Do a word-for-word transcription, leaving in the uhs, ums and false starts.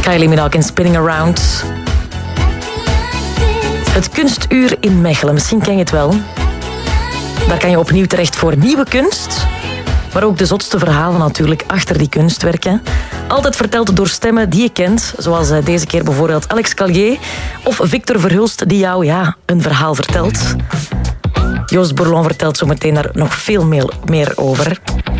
Kylie Minogue in Spinning Around. Het kunstuur in Mechelen, misschien ken je het wel. Daar kan je opnieuw terecht voor nieuwe kunst. Maar ook de zotste verhalen natuurlijk achter die kunstwerken. Altijd verteld door stemmen die je kent. Zoals deze keer bijvoorbeeld Alex Callier. Of Victor Verhulst die jou ja, een verhaal vertelt. Joost Bourlon vertelt zo meteen daar nog veel meer over.